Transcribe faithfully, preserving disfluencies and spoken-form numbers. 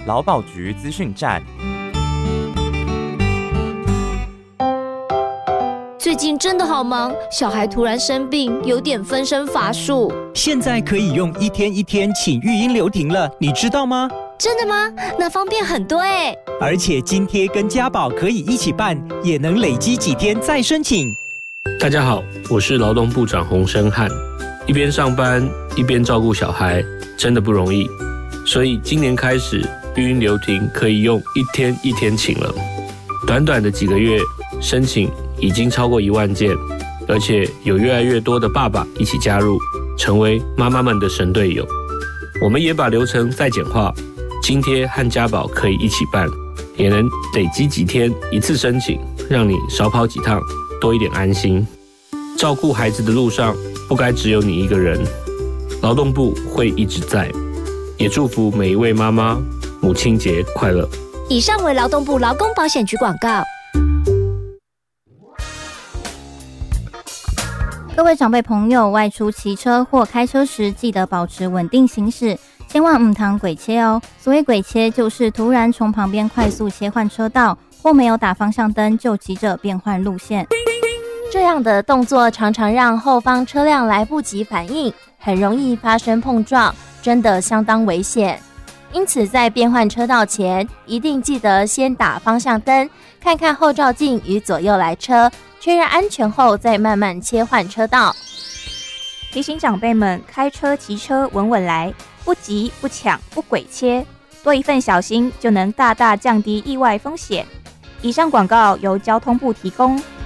劳保局资讯站。 最近真的好忙，小孩突然生病，有点分身乏术。 现在可以用一天一天请育婴留停了，你知道吗？ 真的吗？那方便很多耶。 而且津贴跟家保可以一起办，也能累积几天再申请。 大家好，我是劳动部长洪申翰。一边上班一边照顾小孩，真的不容易。所以今年开始，育婴留停可以用一天一天请了。短短的几个月，申请已经超过一万件，而且有越来越多的爸爸一起加入，成为妈妈们的神队友。我们也把流程再简化，津贴和家保可以一起办，也能累积几天一次申请，让你少跑几趟，多一点安心。照顾孩子的路上，不该只有你一个人。劳动部会一直在，也祝福每一位妈妈母亲节快乐。 以上为劳动部劳工保险局广告。 各位长辈朋友，外出骑车或开车时，记得保持稳定行驶，千万唔通鬼切哦。所谓鬼切，就是突然从旁边快速切换车道，或没有打方向灯就急着变换路线。 这样的动作常常让后方车辆来不及反应，很容易发生碰撞，真的相当危险。因此在变换车道前，一定记得先打方向灯，看看后照镜与左右来车，确认安全后再慢慢切换车道。 提醒长辈们，开车骑车稳稳来，不急不抢不鬼切，多一份小心就能大大降低意外风险。以上广告由交通部提供。